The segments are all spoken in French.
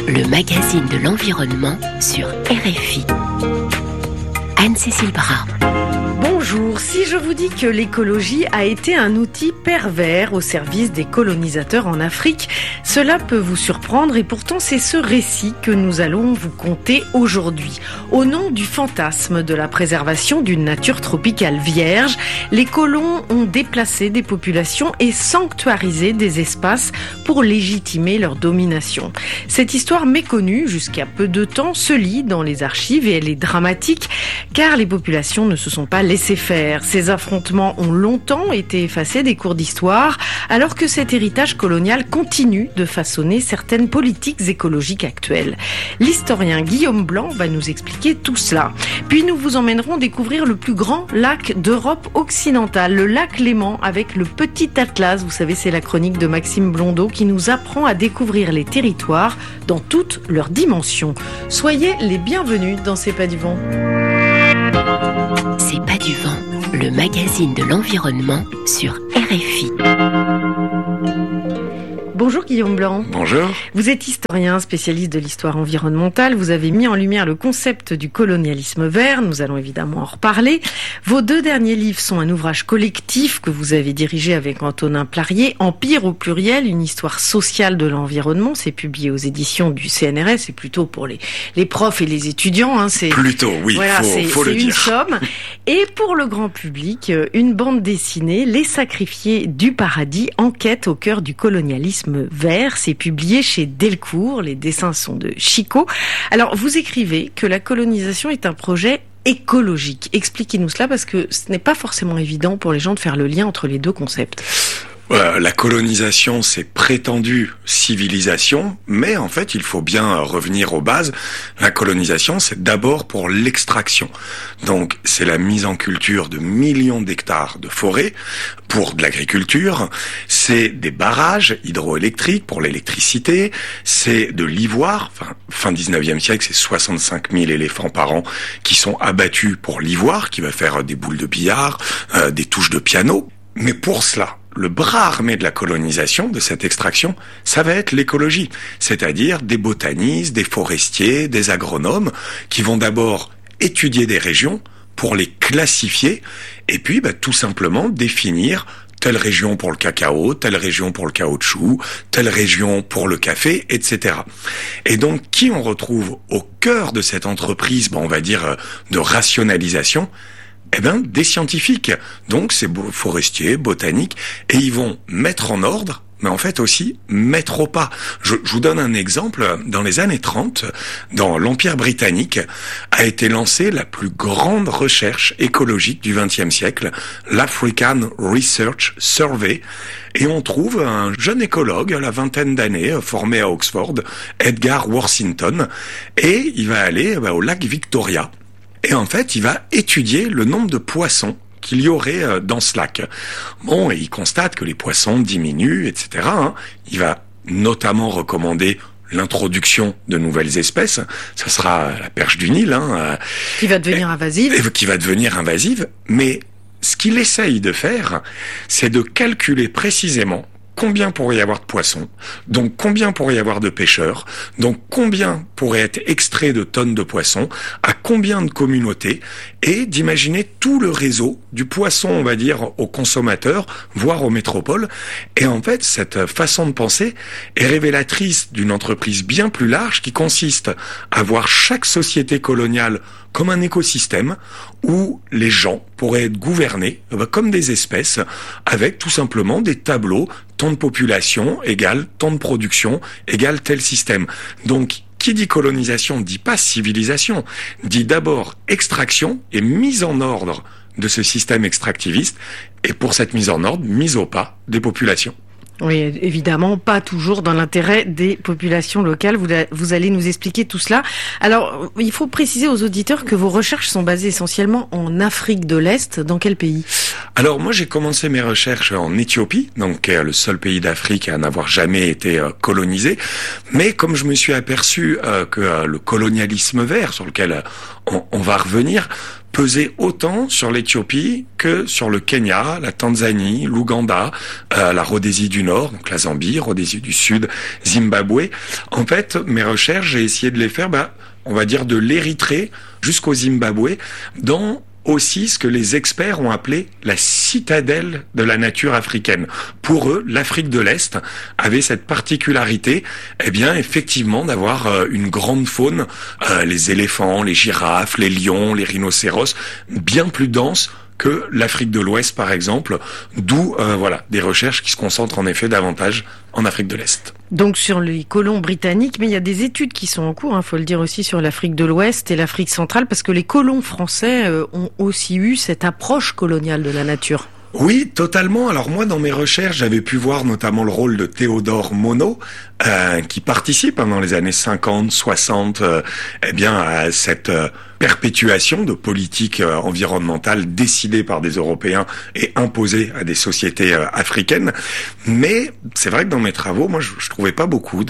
le magazine de l'environnement sur RFI. Anne-Cécile Bras. Bonjour, si je vous dis que l'écologie a été un outil pervers au service des colonisateurs en Afrique, cela peut vous surprendre et pourtant c'est ce récit que nous allons vous conter aujourd'hui. Au nom du fantasme de la préservation d'une nature tropicale vierge, les colons ont déplacé des populations et sanctuarisé des espaces pour légitimer leur domination. Cette histoire méconnue jusqu'à peu de temps se lit dans les archives et elle est dramatique car les populations ne se sont pas laissées faire. Ces affrontements ont longtemps été effacés des cours d'histoire, alors que cet héritage colonial continue de façonner certaines politiques écologiques actuelles. L'historien Guillaume Blanc va nous expliquer tout cela. Puis nous vous emmènerons découvrir le plus grand lac d'Europe occidentale, le lac Léman, avec le Petit Atlas. Vous savez, c'est la chronique de Maxime Blondeau qui nous apprend à découvrir les territoires dans toutes leurs dimensions. Soyez les bienvenus dans C'est pas du vent. C'est pas du vent, le magazine de l'environnement sur RFI. Bonjour Guillaume Blanc. Bonjour. Vous êtes historien, spécialiste de l'histoire environnementale. Vous avez mis en lumière le concept du colonialisme vert. Nous allons évidemment en reparler. Vos 2 derniers livres sont un ouvrage collectif que vous avez dirigé avec Antonin Plarier, Empire au pluriel, une histoire sociale de l'environnement. C'est publié aux éditions du CNRS. C'est plutôt pour les profs et les étudiants. Hein. C'est plutôt, oui, voilà, faut le dire. C'est une somme. Et pour le grand public, une bande dessinée, Les Sacrifiés du Paradis, enquête au cœur du colonialisme vert. C'est publié chez Delcourt. Les dessins sont de Chico. Alors, vous écrivez que la colonisation est un projet écologique. Expliquez-nous cela parce que ce n'est pas forcément évident pour les gens de faire le lien entre les deux concepts. La colonisation, c'est prétendue civilisation, mais en fait, il faut bien revenir aux bases. La colonisation, c'est d'abord pour l'extraction. Donc, c'est la mise en culture de millions d'hectares de forêts pour de l'agriculture. C'est des barrages hydroélectriques pour l'électricité. C'est de l'ivoire. Fin 19e siècle, c'est 65 000 éléphants par an qui sont abattus pour l'ivoire, qui va faire des boules de billard, des touches de piano. Mais pour cela, le bras armé de la colonisation, de cette extraction, ça va être l'écologie. C'est-à-dire des botanistes, des forestiers, des agronomes qui vont d'abord étudier des régions pour les classifier et puis tout simplement définir telle région pour le cacao, telle région pour le caoutchouc, telle région pour le café, etc. Et donc, qui on retrouve au cœur de cette entreprise, on va dire, de rationalisation ? Des scientifiques. Donc, c'est forestiers, botaniques, et ils vont mettre en ordre, mais en fait aussi mettre au pas. Je vous donne un exemple. Dans les années 30, dans l'Empire britannique, a été lancée la plus grande recherche écologique du XXe siècle, l'African Research Survey, et on trouve un jeune écologue à la 20aine d'années, formé à Oxford, Edgar Worthington, et il va aller au lac Victoria. Et en fait, il va étudier le nombre de poissons qu'il y aurait dans ce lac. Et il constate que les poissons diminuent, etc. Il va notamment recommander l'introduction de nouvelles espèces. Ça sera la perche du Nil. Qui va devenir invasive. Qui va devenir invasive. Mais ce qu'il essaye de faire, c'est de calculer précisément combien pourrait y avoir de poissons, donc combien pourrait y avoir de pêcheurs, donc combien pourrait être extrait de tonnes de poissons, à combien de communautés, et d'imaginer tout le réseau du poisson, on va dire, aux consommateurs, voire aux métropoles. Et en fait, cette façon de penser est révélatrice d'une entreprise bien plus large qui consiste à voir chaque société coloniale comme un écosystème où les gens pourraient être gouvernés comme des espèces avec tout simplement des tableaux, tant de population égale tant de production égale tel système. Donc, qui dit colonisation dit pas civilisation, dit d'abord extraction et mise en ordre de ce système extractiviste et pour cette mise en ordre, mise au pas des populations. Oui, évidemment, pas toujours dans l'intérêt des populations locales. Vous allez nous expliquer tout cela. Alors, il faut préciser aux auditeurs que vos recherches sont basées essentiellement en Afrique de l'Est. Dans quel pays ? Alors, moi, j'ai commencé mes recherches en Éthiopie, donc le seul pays d'Afrique à n'avoir jamais été colonisé. Mais comme je me suis aperçu que le colonialisme vert, sur lequel on va revenir, pesait autant sur l'Éthiopie que sur le Kenya, la Tanzanie, l'Ouganda, la Rhodésie du Nord, donc la Zambie, Rhodésie du Sud, Zimbabwe. En fait, mes recherches, j'ai essayé de les faire, on va dire de l'Érythrée jusqu'au Zimbabwe, dans aussi ce que les experts ont appelé la citadelle de la nature africaine. Pour eux, l'Afrique de l'Est avait cette particularité, effectivement, d'avoir une grande faune, les éléphants, les girafes, les lions, les rhinocéros, bien plus dense que l'Afrique de l'Ouest, par exemple, d'où des recherches qui se concentrent en effet davantage en Afrique de l'Est. Donc sur les colons britanniques, mais il y a des études qui sont en cours, faut le dire aussi, sur l'Afrique de l'Ouest et l'Afrique centrale, parce que les colons français ont aussi eu cette approche coloniale de la nature. Oui, totalement. Alors moi, dans mes recherches, j'avais pu voir notamment le rôle de Théodore Monod, qui participe dans les années 50, 60, à cette perpétuation de politiques environnementales décidées par des Européens et imposées à des sociétés africaines. Mais c'est vrai que dans mes travaux, moi, je trouvais pas beaucoup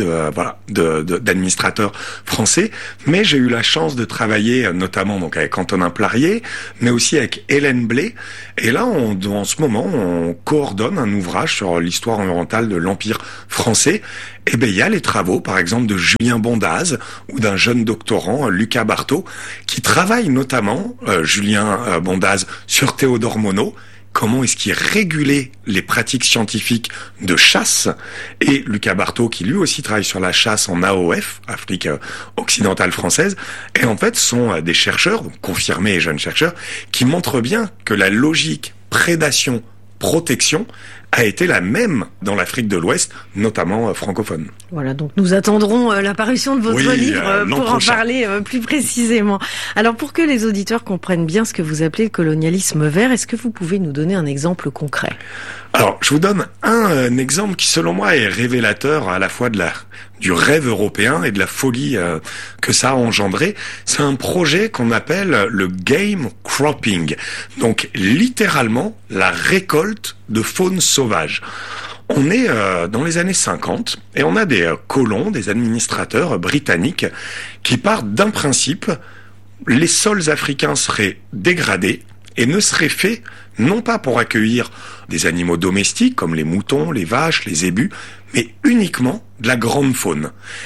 d'administrateurs français, mais j'ai eu la chance de travailler notamment donc avec Antonin Plarié, mais aussi avec Hélène Blé. Et là, en ce moment, on coordonne un ouvrage sur l'histoire environnementale de l'Empire français. Et il y a les travaux, par exemple, de Julien Bondaz ou d'un jeune doctorant, Lucas Barthaud, qui travaille notamment, Julien Bondaz, sur Théodore Monod. Comment est-ce qu'il régulait les pratiques scientifiques de chasse, et Lucas Barthaud qui lui aussi travaille sur la chasse en AOF, Afrique occidentale française, et en fait sont des chercheurs, confirmés et jeunes chercheurs, qui montrent bien que la logique prédation-protection a été la même dans l'Afrique de l'Ouest, notamment francophone. Voilà, donc nous attendrons l'apparition de votre livre pour en parler plus précisément. Alors pour que les auditeurs comprennent bien ce que vous appelez le colonialisme vert, est-ce que vous pouvez nous donner un exemple concret ? Alors, je vous donne un exemple qui, selon moi, est révélateur à la fois du rêve européen et de la folie que ça a engendré. C'est un projet qu'on appelle le game cropping. Donc, littéralement, la récolte de faune sauvage. On est dans les années 50 et on a des colons, des administrateurs britanniques qui partent d'un principe: les sols africains seraient dégradés et ne seraient faits non pas pour accueillir des animaux domestiques comme les moutons, les vaches, les zébus, mais uniquement de la grande faune.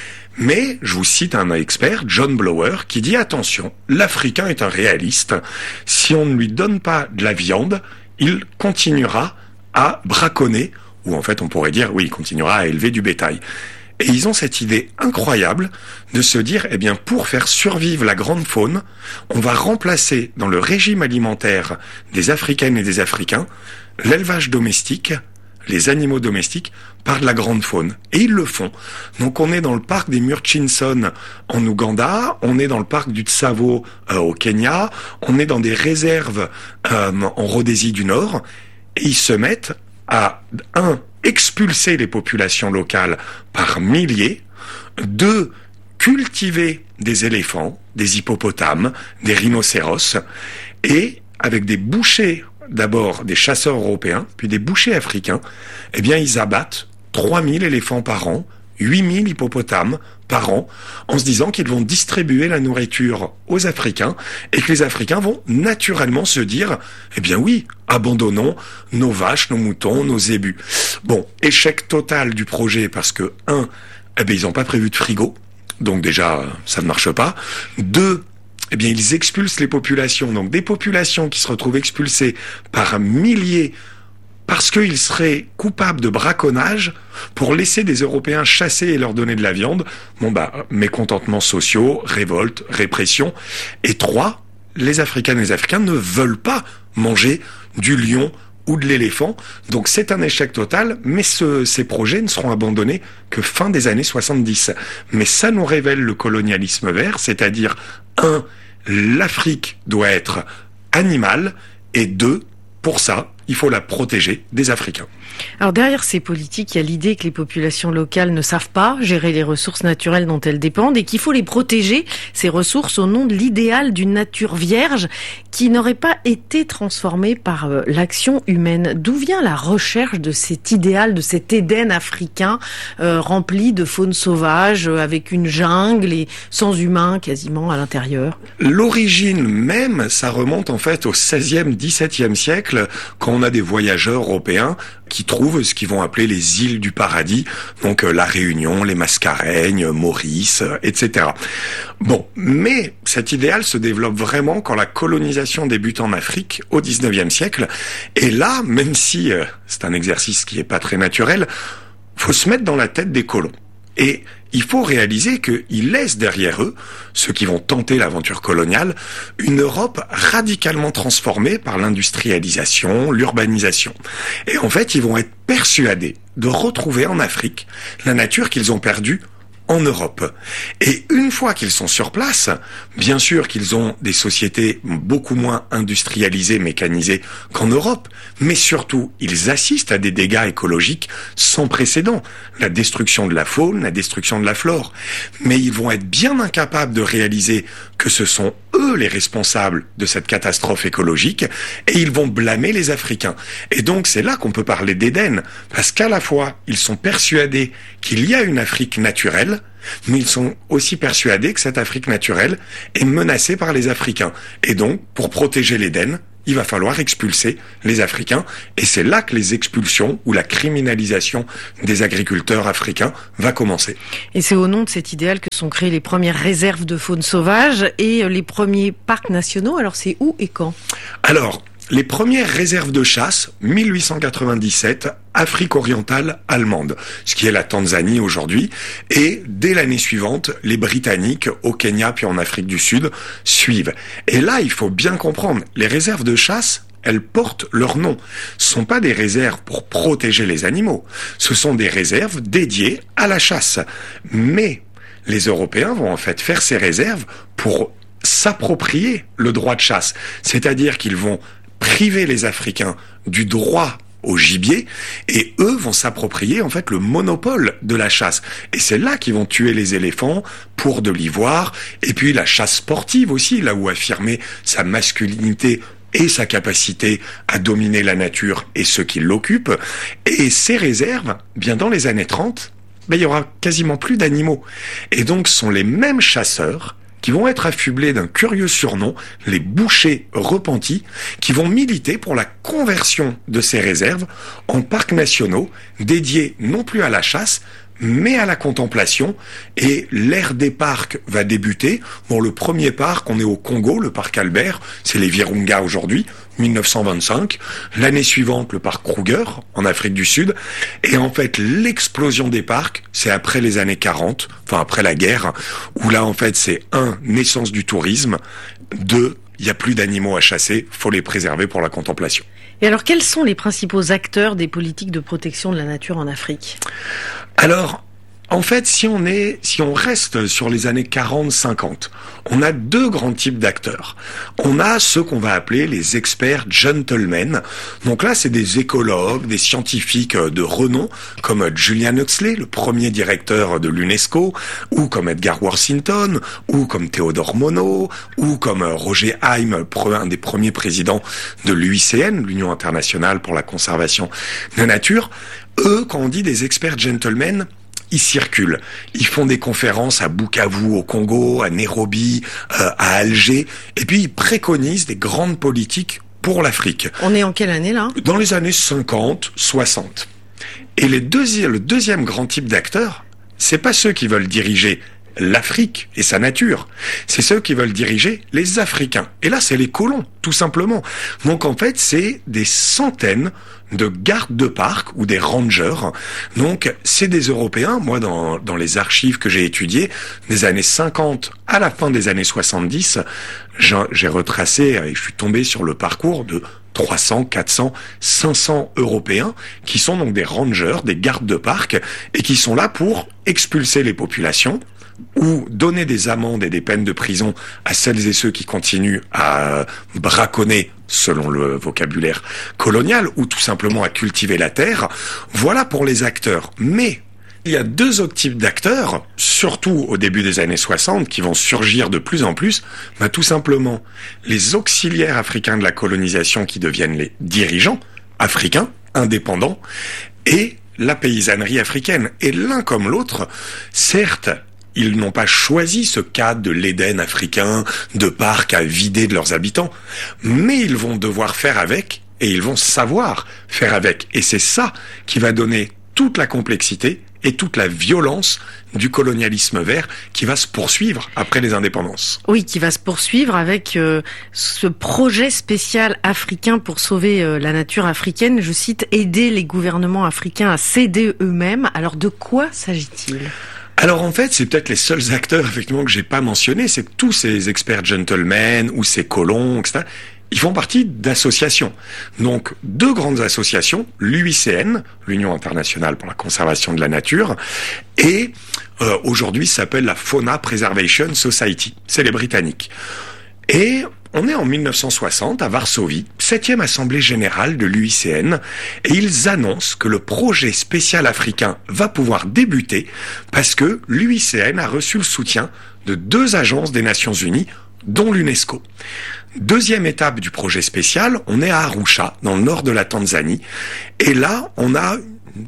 Mais je vous cite un expert, John Blower, qui dit: attention, l'Africain est un réaliste. Si on ne lui donne pas de la viande, il continuera à braconner, ou en fait on pourrait dire, oui, il continuera à élever du bétail. Et ils ont cette idée incroyable de se dire, pour faire survivre la grande faune, on va remplacer dans le régime alimentaire des Africaines et des Africains l'élevage domestique, les animaux domestiques, par de la grande faune. Et ils le font. Donc on est dans le parc des Murchison en Ouganda, on est dans le parc du Tsavo au Kenya, on est dans des réserves en Rhodésie du Nord, et ils se mettent à expulser les populations locales par milliers, 2, cultiver des éléphants, des hippopotames, des rhinocéros, et avec des bouchers, d'abord des chasseurs européens, puis des bouchers africains, ils abattent 3000 éléphants par an, 8000 hippopotames par an, en se disant qu'ils vont distribuer la nourriture aux Africains et que les Africains vont naturellement se dire, oui, abandonnons nos vaches, nos moutons, nos zébus. Bon, échec total du projet parce que, 1, ils n'ont pas prévu de frigo, donc déjà, ça ne marche pas. 2, ils expulsent les populations, donc des populations qui se retrouvent expulsées par milliers parce qu'ils seraient coupables de braconnage pour laisser des Européens chasser et leur donner de la viande. Mécontentements sociaux, révoltes, répression. Et 3, les Africaines et les Africains ne veulent pas manger du lion ou de l'éléphant. Donc c'est un échec total, mais ces projets ne seront abandonnés que fin des années 70. Mais ça nous révèle le colonialisme vert, c'est-à-dire 1, l'Afrique doit être animale, et 2, pour ça, il faut la protéger des Africains. Alors derrière ces politiques, il y a l'idée que les populations locales ne savent pas gérer les ressources naturelles dont elles dépendent et qu'il faut les protéger, ces ressources, au nom de l'idéal d'une nature vierge qui n'aurait pas été transformée par l'action humaine. D'où vient la recherche de cet idéal, de cet Éden africain rempli de faune sauvage, avec une jungle et sans humains quasiment à l'intérieur? L'origine même, ça remonte en fait au XVIe, XVIIe siècle, quand on a des voyageurs européens qui trouvent ce qu'ils vont appeler les îles du paradis, donc la Réunion, les Mascareignes, Maurice, etc. Bon, mais cet idéal se développe vraiment quand la colonisation débute en Afrique au XIXe siècle, et là, même si c'est un exercice qui est pas très naturel, faut se mettre dans la tête des colons. Et il faut réaliser qu'ils laissent derrière eux, ceux qui vont tenter l'aventure coloniale, une Europe radicalement transformée par l'industrialisation, l'urbanisation. Et en fait, ils vont être persuadés de retrouver en Afrique la nature qu'ils ont perdue en Europe. Et une fois qu'ils sont sur place, bien sûr qu'ils ont des sociétés beaucoup moins industrialisées, mécanisées qu'en Europe, mais surtout, ils assistent à des dégâts écologiques sans précédent. La destruction de la faune, la destruction de la flore. Mais ils vont être bien incapables de réaliser que ce sont eux les responsables de cette catastrophe écologique, et ils vont blâmer les Africains. Et donc c'est là qu'on peut parler d'Éden, parce qu'à la fois, ils sont persuadés qu'il y a une Afrique naturelle, mais ils sont aussi persuadés que cette Afrique naturelle est menacée par les Africains. Et donc, pour protéger l'Éden, il va falloir expulser les Africains. Et c'est là que les expulsions ou la criminalisation des agriculteurs africains va commencer. Et c'est au nom de cet idéal que sont créées les premières réserves de faune sauvage et les premiers parcs nationaux. Alors c'est où et quand ? Alors, les premières réserves de chasse, 1897, Afrique orientale allemande, ce qui est la Tanzanie aujourd'hui, et dès l'année suivante, les Britanniques au Kenya puis en Afrique du Sud suivent. Et là, il faut bien comprendre, les réserves de chasse, elles portent leur nom. Ce sont pas des réserves pour protéger les animaux, ce sont des réserves dédiées à la chasse. Mais les Européens vont en fait faire ces réserves pour s'approprier le droit de chasse, c'est-à-dire qu'ils vont priver les Africains du droit au gibier, et eux vont s'approprier en fait le monopole de la chasse. Et c'est là qu'ils vont tuer les éléphants pour de l'ivoire, et puis la chasse sportive aussi, là où affirmer sa masculinité et sa capacité à dominer la nature et ceux qui l'occupent. Et ces réserves, bien dans les années 30, il y aura quasiment plus d'animaux. Et donc ce sont les mêmes chasseurs qui vont être affublés d'un curieux surnom, les bouchers repentis, qui vont militer pour la conversion de ces réserves en parcs nationaux dédiés non plus à la chasse, mais à la contemplation. Et l'ère des parcs va débuter. Bon, le premier parc, on est au Congo, le parc Albert, c'est les Virunga aujourd'hui, 1925. L'année suivante, le parc Kruger, en Afrique du Sud. Et en fait, l'explosion des parcs, c'est après les années 40, enfin après la guerre, où là, en fait, c'est 1, naissance du tourisme, 2, il n'y a plus d'animaux à chasser, faut les préserver pour la contemplation. Et alors, quels sont les principaux acteurs des politiques de protection de la nature en Afrique ? Alors, en fait, si on reste sur les années 40-50, on a 2 grands types d'acteurs. On a ceux qu'on va appeler les experts gentlemen. Donc là, c'est des écologues, des scientifiques de renom, comme Julian Huxley, le premier directeur de l'UNESCO, ou comme Edgar Washington, ou comme Théodore Monod, ou comme Roger Haim, un des premiers présidents de l'UICN, l'Union internationale pour la conservation de la nature. Eux, quand on dit des experts gentlemen, ils circulent. Ils font des conférences à Bukavu, au Congo, à Nairobi, à Alger. Et puis, ils préconisent des grandes politiques pour l'Afrique. On est en quelle année, là ? Dans les années 50, 60. Et le deuxième grand type d'acteurs, c'est pas ceux qui veulent diriger l'Afrique et sa nature. C'est ceux qui veulent diriger les Africains. Et là, c'est les colons, tout simplement. Donc, en fait, c'est des centaines de gardes de parc ou des rangers. Donc, c'est des Européens. Moi, dans les archives que j'ai étudiées, des années 50 à la fin des années 70, j'ai retracé et je suis tombé sur le parcours de 300, 400, 500 Européens qui sont donc des rangers, des gardes de parc et qui sont là pour expulser les populations ou donner des amendes et des peines de prison à celles et ceux qui continuent à braconner selon le vocabulaire colonial, ou tout simplement à cultiver la terre. Voilà pour les acteurs. Mais il y a deux autres types d'acteurs, surtout au début des années 60, qui vont surgir de plus en plus. Tout simplement, les auxiliaires africains de la colonisation qui deviennent les dirigeants africains, indépendants, et la paysannerie africaine. Et l'un comme l'autre, certes, ils n'ont pas choisi ce cadre de l'Éden africain, de parcs à vider de leurs habitants, mais ils vont devoir faire avec, et ils vont savoir faire avec. Et c'est ça qui va donner toute la complexité et toute la violence du colonialisme vert qui va se poursuivre après les indépendances. Oui, qui va se poursuivre avec ce projet spécial africain pour sauver la nature africaine. Je cite, aider les gouvernements africains à s'aider eux-mêmes. Alors de quoi s'agit-il ? Alors en fait, c'est peut-être les seuls acteurs effectivement que j'ai pas mentionnés, c'est que tous ces experts gentlemen ou ces colons, etc., ils font partie d'associations. Donc, deux grandes associations, l'UICN, l'Union internationale pour la conservation de la nature, et aujourd'hui ça s'appelle la Fauna Preservation Society. C'est les Britanniques. Et on est en 1960 à Varsovie, 7e assemblée générale de l'UICN, et ils annoncent que le projet spécial africain va pouvoir débuter parce que l'UICN a reçu le soutien de deux agences des Nations Unies, dont l'UNESCO. Deuxième étape du projet spécial, on est à Arusha, dans le nord de la Tanzanie, et là, on a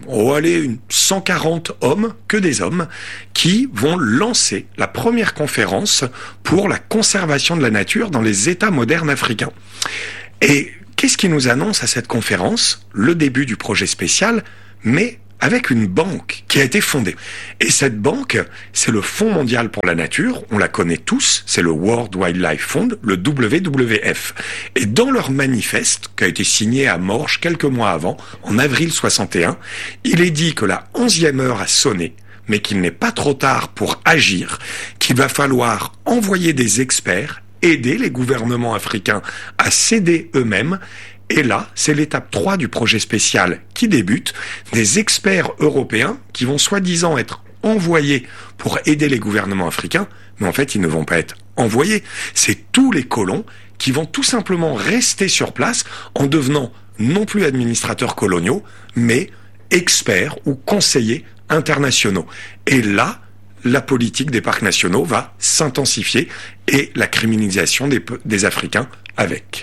140 hommes, que des hommes, qui vont lancer la première conférence pour la conservation de la nature dans les États modernes africains. Et qu'est-ce qui nous annonce à cette conférence ? Le début du projet spécial, mais avec une banque qui a été fondée. Et cette banque, c'est le Fonds mondial pour la nature, on la connaît tous, c'est le World Wildlife Fund, le WWF. Et dans leur manifeste, qui a été signé à Morges quelques mois avant, en avril 61, il est dit que la 11e heure a sonné, mais qu'il n'est pas trop tard pour agir, qu'il va falloir envoyer des experts, aider les gouvernements africains à s'aider eux-mêmes. Et là, c'est l'étape 3 du projet spécial qui débute, des experts européens qui vont soi-disant être envoyés pour aider les gouvernements africains, mais en fait, ils ne vont pas être envoyés. C'est tous les colons qui vont tout simplement rester sur place en devenant non plus administrateurs coloniaux, mais experts ou conseillers internationaux. Et là, la politique des parcs nationaux va s'intensifier et la criminalisation des Africains avec.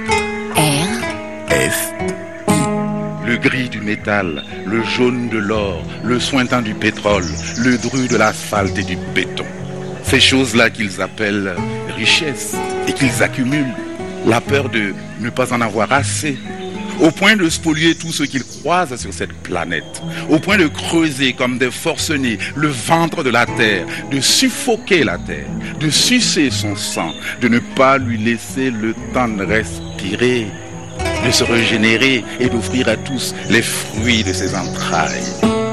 Le gris du métal, le jaune de l'or, le sointant du pétrole, le dru de l'asphalte et du béton. Ces choses-là qu'ils appellent richesse et qu'ils accumulent, la peur de ne pas en avoir assez, au point de spolier tout ce qu'ils croisent sur cette planète, au point de creuser comme des forcenés le ventre de la terre, de suffoquer la terre, de sucer son sang, de ne pas lui laisser le temps de respirer, de se régénérer et d'offrir à tous les fruits de ses entrailles.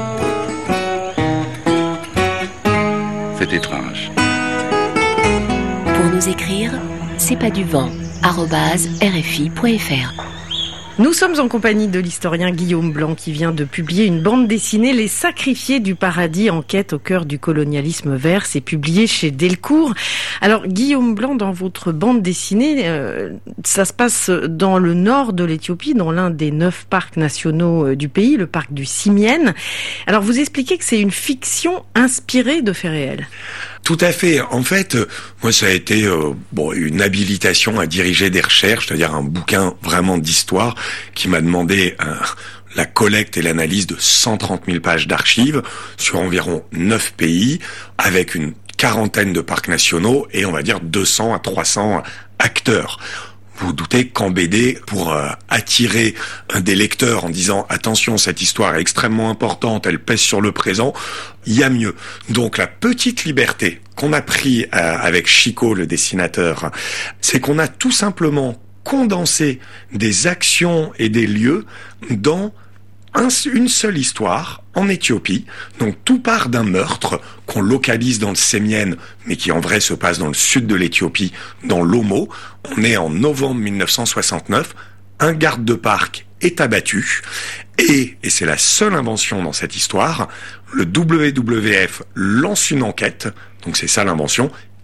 C'est étrange. Pour nous écrire, c'est pas du vent, @rfi.fr. Nous sommes en compagnie de l'historien Guillaume Blanc qui vient de publier une bande dessinée, Les Sacrifiés du Paradis, enquête au cœur du colonialisme vert. C'est publié chez Delcourt. Alors Guillaume Blanc, dans votre bande dessinée, ça se passe dans le nord de l'Éthiopie, dans l'un des 9 parcs nationaux du pays, le parc du Simienne. Alors vous expliquez que c'est une fiction inspirée de faits réels. Tout à fait. En fait, moi, ça a été une habilitation à diriger des recherches, c'est-à-dire un bouquin vraiment d'histoire qui m'a demandé la collecte et l'analyse de 130 000 pages d'archives sur environ 9 pays, avec une quarantaine de parcs nationaux et on va dire 200 à 300 acteurs. Vous vous doutez qu'en BD, pour attirer des lecteurs en disant « Attention, cette histoire est extrêmement importante, elle pèse sur le présent », il y a mieux. Donc la petite liberté qu'on a pris avec Chico, le dessinateur, c'est qu'on a tout simplement condensé des actions et des lieux dans une seule histoire en Éthiopie. Donc tout part d'un meurtre qu'on localise dans le Sémienne, mais qui en vrai se passe dans le sud de l'Éthiopie, dans l'Omo. On est en novembre 1969, un garde de parc est abattu, et c'est la seule invention dans cette histoire, le WWF lance une enquête, donc c'est ça l'invention,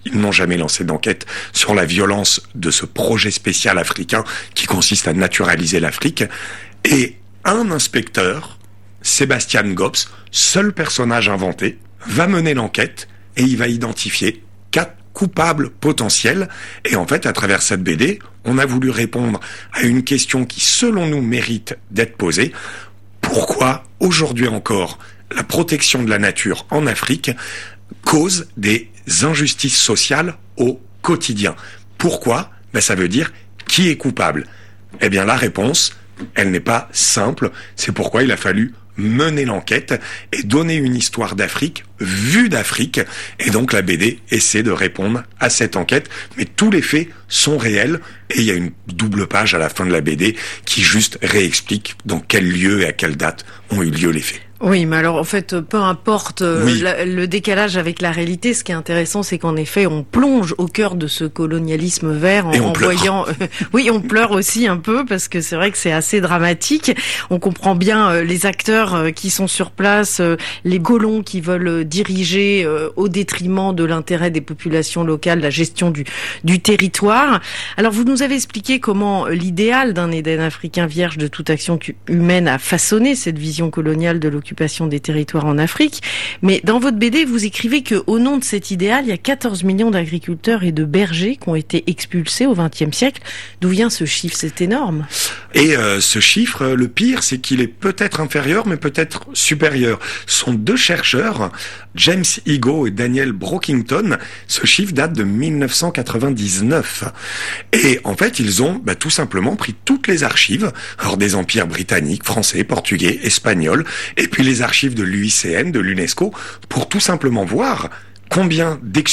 ils n'ont jamais lancé d'enquête sur la violence de ce projet spécial africain qui consiste à naturaliser l'Afrique. Et un inspecteur, Sébastien Gops, seul personnage inventé, va mener l'enquête et il va identifier 4 coupables potentiels. Et en fait, à travers cette BD, on a voulu répondre à une question qui, selon nous, mérite d'être posée. Pourquoi, aujourd'hui encore, la protection de la nature en Afrique cause des injustices sociales au quotidien? Pourquoi? Ça veut dire qui est coupable? Eh bien, la réponse, elle n'est pas simple. C'est pourquoi il a fallu mener l'enquête et donner une histoire d'Afrique, vue d'Afrique. Et donc la BD essaie de répondre à cette enquête. Mais tous les faits sont réels et il y a une double page à la fin de la BD qui juste réexplique dans quel lieu et à quelle date ont eu lieu les faits. Oui, mais alors en fait, peu importe le décalage avec la réalité, ce qui est intéressant, c'est qu'en effet, on plonge au cœur de ce colonialisme vert en voyant... oui, on pleure aussi un peu, parce que c'est vrai que c'est assez dramatique. On comprend bien les acteurs qui sont sur place, les colons qui veulent diriger au détriment de l'intérêt des populations locales, la gestion du territoire. Alors, vous nous avez expliqué comment l'idéal d'un Éden africain vierge de toute action humaine a façonné cette vision coloniale de l'occupation des territoires en Afrique. Mais dans votre BD, vous écrivez que au nom de cet idéal, il y a 14 millions d'agriculteurs et de bergers qui ont été expulsés au XXe siècle. D'où vient ce chiffre? C'est énorme. Et ce chiffre, le pire, c'est qu'il est peut-être inférieur, mais peut-être supérieur. Ce sont 2 chercheurs, James Igoe et Daniel Brockington. Ce chiffre date de 1999. Et en fait, ils ont tout simplement pris toutes les archives, alors des empires britanniques, français, portugais, espagnols, et puis les archives de l'UICN, de l'UNESCO, pour tout simplement voir combien